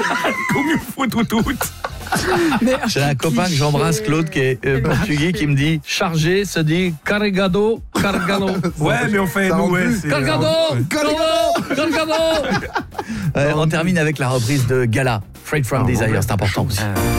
Comme il faut tout. J'ai un copain que j'embrasse, Claude, qui est portugais, qui me dit chargé se dit carregado, cargado. Ouais, mais enfin, Ça nous, rend ouais. plus. c'est- Cargado, cargado. On termine avec la reprise de Gala, Freight from Desire, c'est important aussi.